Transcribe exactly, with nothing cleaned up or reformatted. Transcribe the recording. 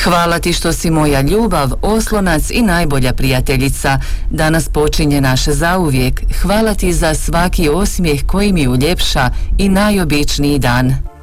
Hvala ti što si moja ljubav, oslonac i najbolja prijateljica. Danas počinje naše zauvijek. Hvala ti za svaki osmijeh koji mi uljepša i najobičniji dan.